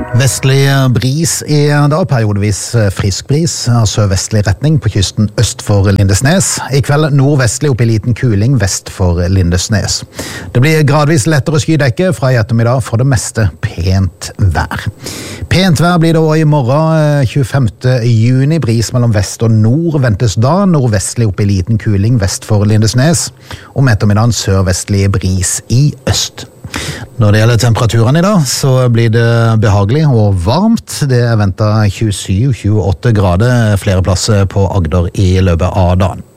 Vestlig bris i dag, periodevis frisk bris av sørvestlig retning på kysten øst for Lindesnes. I kveld nordvestlig opp i liten kuling vest for Lindesnes. Det blir gradvis lettere skydekke fra i ettermiddag, for det meste pent vær. Pent vær blir det også i morgen, 25. juni. Bris mellom vest og nord ventes da, nordvestlig opp i liten kuling vest for Lindesnes. Om ettermiddagen sørvestlig bris i øst. Når det gjelder temperaturen i dag, så blir det behagelig og varmt. Det er ventet 27-28 grader flere plasser på Agder i løpet av dagen.